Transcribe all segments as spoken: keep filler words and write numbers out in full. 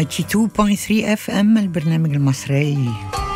اتنين فاصلة تلاتة اف ام البرنامج المصري،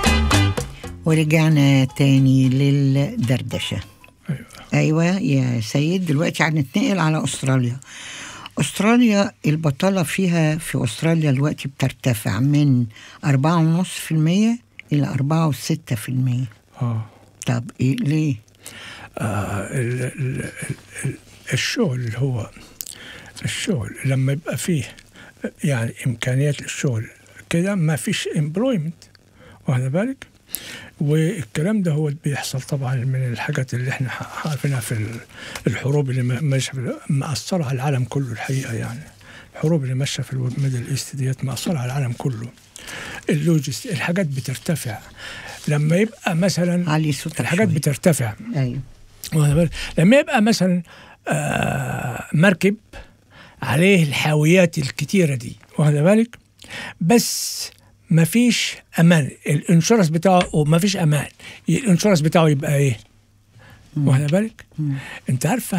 ورجعنا تاني للدردشة. أيوة. أيوة يا سيد، دلوقتي هنتنقل على أستراليا. أستراليا البطالة فيها في أستراليا الوقت بترتفع من أربعة ونص في المية إلى أربعة وستة في المية. آه. طب إيه ليه؟ آه ال ال ال الشغل اللي هو الشغل لما يبقى فيه يعني إمكانيات الشغل كده ما فيش employment، واخد بالك؟ والكلام ده هو اللي بيحصل طبعا من الحاجات اللي احنا عارفينها في الحروب اللي ماشيه مأثرة على العالم كله الحقيقة. يعني الحروب اللي ماشيه في الميدل ايست ديت مأثرة على العالم كله. اللوجست الحاجات بترتفع لما يبقى مثلا علي صوتك الحاجات شوية. بترتفع. أيوة. لما يبقى مثلا آه مركب عليه الحاويات الكتيرة دي، واخد بالك؟ بس ما فيش امان، الانشورنس بتاعه وما فيش امان، الانشورنس بتاعه يبقى ايه؟ واخد بالك؟ انت عارفه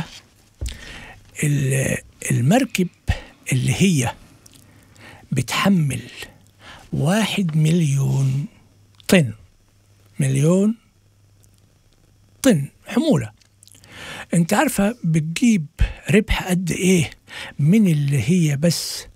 المركب اللي هي بتحمل واحد مليون طن مليون طن حموله، انت عارفه بتجيب ربح قد ايه من اللي هي بس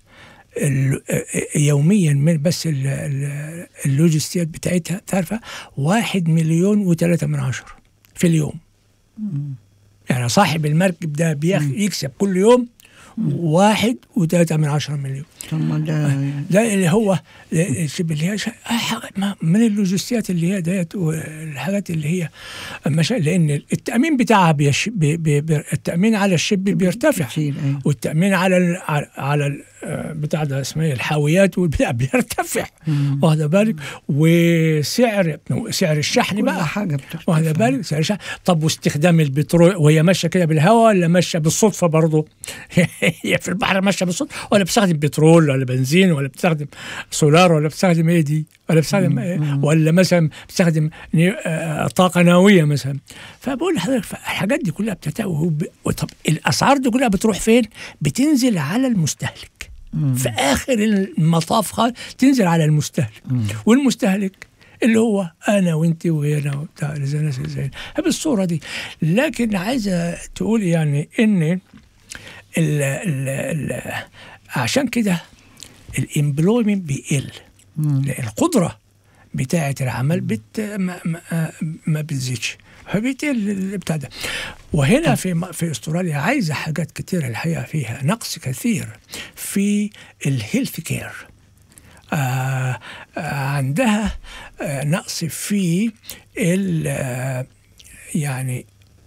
يوميا من بس اللوجستيات بتاعتها؟ تعرفها واحد مليون وثلاثة من عشرة في اليوم. مم. يعني صاحب المركب ده بيكسب كل يوم واحد وثلاثة من عشرة مليون. ثم ده ده اللي هو اللي هي من اللوجستيات اللي هي ديت والحاجات اللي هي مش، لان التامين بتاعها بيش بي بي التامين على الشب بيرتفع، والتامين على ال على ال بتاع ده اسمه الحاويات والبتاع بيرتفع، واخد بالك؟ وسعر سعر الشحن بقى حاجه بترتفع، واخد بالك؟ سعر الشحن. طب واستخدام البترول وهي ماشيه كده بالهواء ولا ماشيه بالصدفه برضه؟ هي في البحر ماشيه بالصدفه ولا بتستخدم بترول ولا بنزين ولا بتستخدم سولار ولا بتستخدم ايه دي ولا بتستخدم إيه؟ ولا مثلا بتستخدم طاقه نوويه مثلا؟ فبقول لحضرتك الحاجات دي كلها بتتاوه. طب الاسعار دي كلها بتروح فين؟ بتنزل على المستهلك. مم. في اخر المطاف خالص تنزل على المستهلك. مم. والمستهلك اللي هو انا وانت وغيرنا وبتاع الناس زي بالصوره دي. لكن عايزه تقول يعني ان ال ال ال عشان كده الامبلويمنت بيقل، لان القدره بتاعه العمل بت ما, ما, ما بتزيدش، فبيقل بتاع ده. وهنا في في استراليا عايزه حاجات كتيره الحقيقه، فيها نقص كثير في الهيلث كير. آه آه عندها آه نقص في ال آه يعني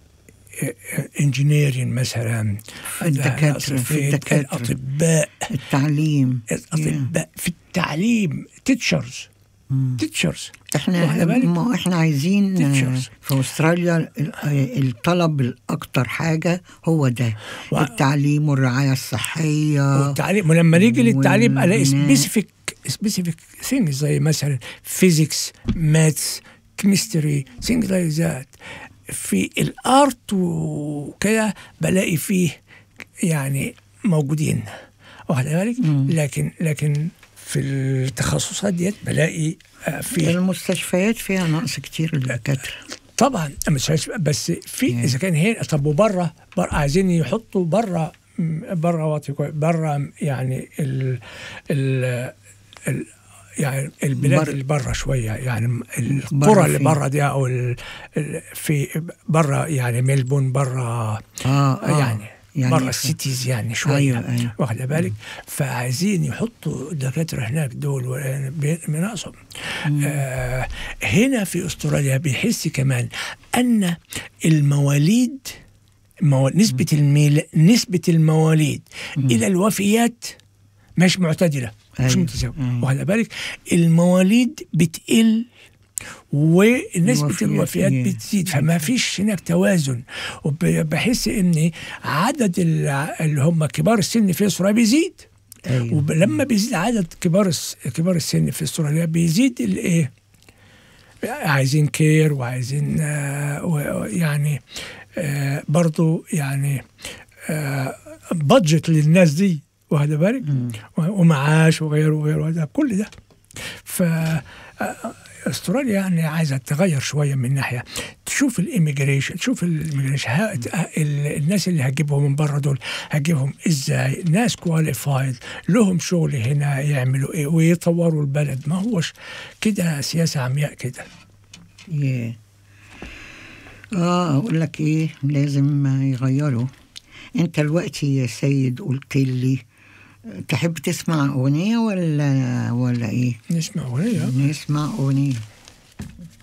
انجينيرين مثلا، في الدكاتره في الدكاتره الاطباء، التعليم الاطباء في التعليم تيتشرز تيتشرز احنا ما احنا عايزين تيتشرز. في استراليا الطلب الاكتر حاجه هو ده و... التعليم والرعايه الصحيه والتعليم. ولما نيجي للتعليم الاقي سبيسيفيك سبيسيفيك ثينجز زي مثلا فيزيكس، ماثس، كيمستري، ثينجز لايك ذات. في الارت وكده بلاقي فيه يعني موجودين، واخد بالك؟ لكن لكن في التخصصات ديت بلاقي في المستشفيات فيها نقص كتير للدكاتره طبعا. مش بس في yeah. اذا كان هنا. طب وبره بره عايزين يحطوا بره بره بره يعني ال ال ال يعني البلاد بر... اللي بره شويه، يعني القرى اللي بره دي او ال... في بره يعني ميلبون بره آه آه. يعني يعني بره السيتيز يعني شويه. أيوة أيوة. واخد بالك؟ فعايزين يحطوا دكاتره هناك دول بنقصهم. آه هنا في استراليا بيحس كمان ان المواليد مو... نسبه الميل... نسبه المواليد م. الى الوفيات مش معتدله، مش متساوي. واخد بالك؟ المواليد بتقل ونسبة الوفيات بتزيد، فما فيش هناك توازن. وبحس ان عدد اللي هم كبار السن في استراليا بيزيد. أيوة. ولما بيزيد عدد كبار كبار السن في استراليا بيزيد الايه؟ عايزين كير وعايزين آه يعني آه برضو يعني آه بادجت للناس دي، واخد بالك، ومعاش وغيره وغيره، ده كل ده. ف استراليا يعني عايزه تغير شويه من ناحيه، تشوف الاميجريشن، تشوف الاميجريشن، الناس اللي هتجيبهم من بره دول هتجيبهم ازاي؟ ناس كواليفايد لهم شغل هنا يعملوا ايه ويطوروا البلد، ما هوش كده سياسه عمياء كده. yeah. اه اقول لك ايه، لازم يغيروا. انت دلوقتي يا سيد قلت لي تحب تسمع اغنيه ولا ولا ايه؟ نسمع اغنيه. نسمع اغنيه.